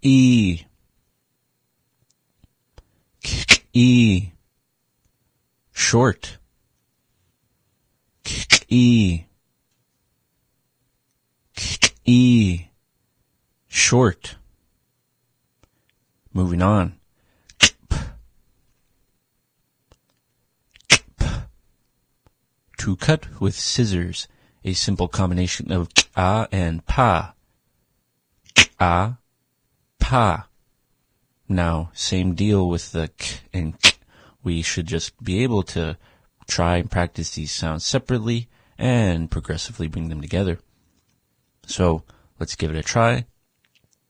E. E. Short. E. E. Short. Moving on. To cut with scissors, a simple combination of a and pa. A, pa. Now, same deal with the k and k. We should just be able to try and practice these sounds separately and progressively bring them together. So, let's give it a try.